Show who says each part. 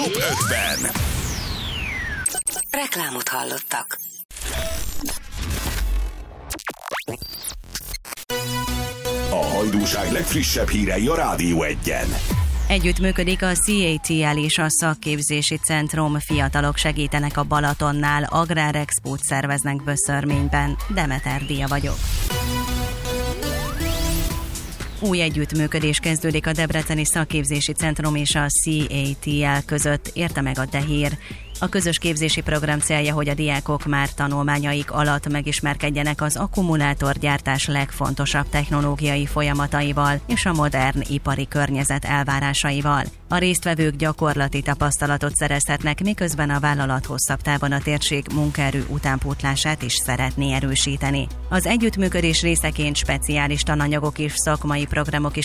Speaker 1: Top 5-ben.
Speaker 2: Reklámot hallottak.
Speaker 1: A hajdúság legfrissebb hírei a Rádió 1-en.
Speaker 3: Együttműködik a CATL és a Szakképzési Centrum. Fiatalok segítenek a Balatonnál, Agrárexpót szerveznek Böszörményben. Demeter Dia vagyok. Új együttműködés kezdődik a Debreceni Szakképzési Centrum és a CATL között, érte meg a Tehír. A közös képzési program célja, hogy a diákok már tanulmányaik alatt megismerkedjenek az akkumulátorgyártás legfontosabb technológiai folyamataival és a modern ipari környezet elvárásaival. A résztvevők gyakorlati tapasztalatot szerezhetnek, miközben a vállalat hosszabb távon a térség munkaerő utánpótlását is szeretné erősíteni. Az együttműködés részeként speciális tananyagok és szakmai programok is